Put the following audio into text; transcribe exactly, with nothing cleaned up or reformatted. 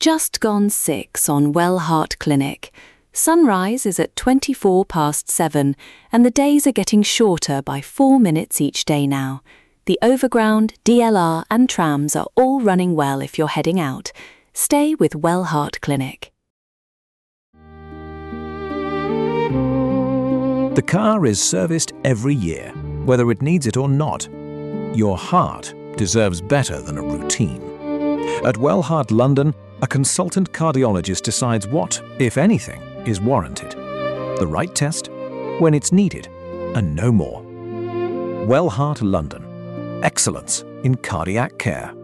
just gone six on Wellheart Clinic. Sunrise is at twenty-four past seven, and the days are getting shorter by four minutes each day now. The Overground, D L R and trams are all running well if you're heading out. Stay with Wellheart Clinic. The car is serviced every year, whether it needs it or not. Your heart deserves better than a routine. At Wellheart London, a consultant cardiologist decides what, if anything, is warranted. The right test, when it's needed, and no more. Wellheart London. Excellence in cardiac care.